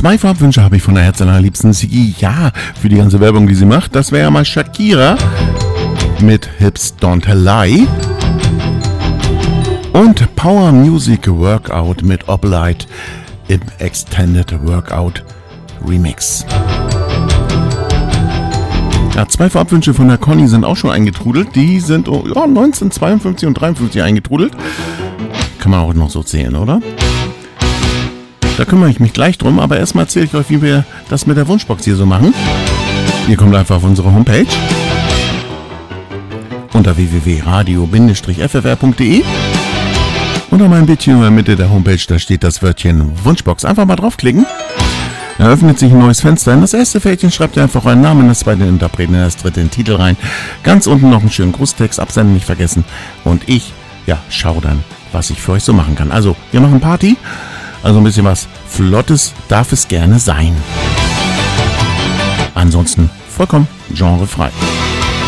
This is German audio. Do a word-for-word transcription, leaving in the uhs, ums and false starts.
Zwei Farbwünsche habe ich von der Herz allerliebsten Sigi. Ja, für die ganze Werbung, die sie macht. Das wäre ja mal Shakira mit Hips Don't Lie. Und Power Music Workout mit Oblight im Extended Workout Remix. Ja, zwei Farbwünsche von der Conny sind auch schon eingetrudelt. Die sind oh, ja, neunzehnhundertzweiundfünfzig und dreiundfünfzig eingetrudelt. Kann man auch noch so zählen, oder? Da kümmere ich mich gleich drum, aber erstmal erzähle ich euch, wie wir das mit der Wunschbox hier so machen. Ihr kommt einfach auf unsere Homepage unter w w w punkt radio f f r punkt d e. Unter meinem Bildchen in der Mitte der Homepage, da steht das Wörtchen Wunschbox. Einfach mal draufklicken. Da öffnet sich ein neues Fenster. In das erste Feldchen schreibt ihr einfach euren Namen, in das zweite den Interpreten, in das dritte den Titel rein. Ganz unten noch einen schönen Grußtext, absenden nicht vergessen. Und ich, ja, schau dann, was ich für euch so machen kann. Also, wir machen Party. Also ein bisschen was Flottes darf es gerne sein. Ansonsten vollkommen genrefrei.